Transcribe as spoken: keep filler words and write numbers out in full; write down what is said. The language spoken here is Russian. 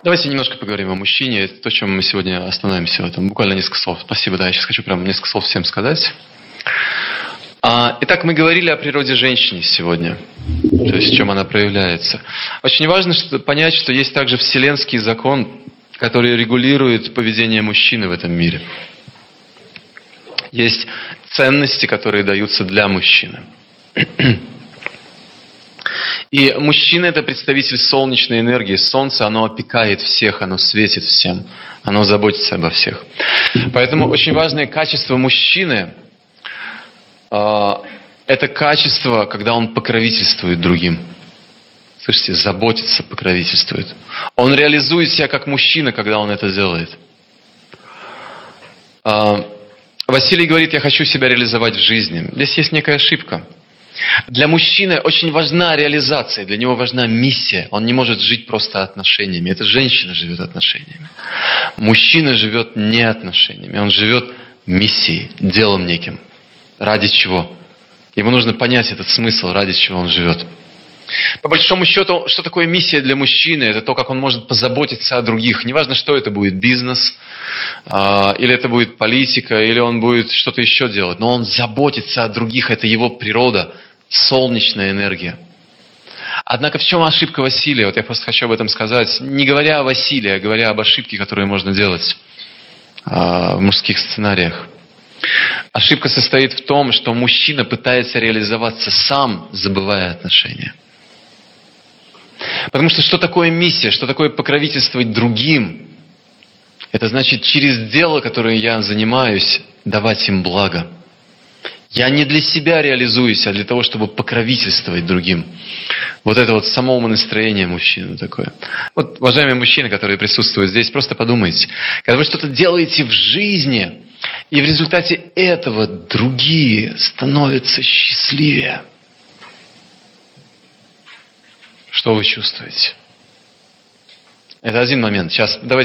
Давайте немножко поговорим о мужчине. Это то, чем мы сегодня остановимся в этом. Буквально несколько слов. Спасибо, да, я сейчас хочу прям несколько слов всем сказать. А, итак, мы говорили о природе женщины сегодня, то есть в чем она проявляется. Очень важно что, понять, что есть также вселенский закон, который регулирует поведение мужчины в этом мире. Есть ценности, которые даются для мужчины. И мужчина – это представитель солнечной энергии. Солнце, оно опекает всех, оно светит всем, оно заботится обо всех. Поэтому очень важное качество мужчины э, – это качество, когда он покровительствует другим. Слышите, заботится, покровительствует. Он реализует себя как мужчина, когда он это делает. Э, Василий говорит: я хочу себя реализовать в жизни. Здесь есть некая ошибка. Для мужчины очень важна реализация, для него важна миссия. Он не может жить просто отношениями. Эта женщина живет отношениями. Мужчина живет не отношениями, он живет миссией, делом неким. Ради чего? Ему нужно понять этот смысл, ради чего он живет. По большому счету, что такое миссия для мужчины? Это то, как он может позаботиться о других. Неважно, что это будет, бизнес, или это будет политика, или он будет что-то еще делать. Но он заботится о других, это его природа, солнечная энергия. Однако в чем ошибка Василия? Вот я просто хочу об этом сказать. Не говоря о Василии, а говоря об ошибке, которую можно делать в мужских сценариях. Ошибка состоит в том, что мужчина пытается реализоваться сам, забывая отношения. Потому что что такое миссия, что такое покровительствовать другим? Это значит через дело, которое я занимаюсь, давать им благо. Я не для себя реализуюсь, а для того, чтобы покровительствовать другим. Вот это вот самоумонастроение мужчины такое. Вот, уважаемые мужчины, которые присутствуют здесь, просто подумайте. Когда вы что-то делаете в жизни, и в результате этого другие становятся счастливее, что вы чувствуете? Это один момент. Сейчас давайте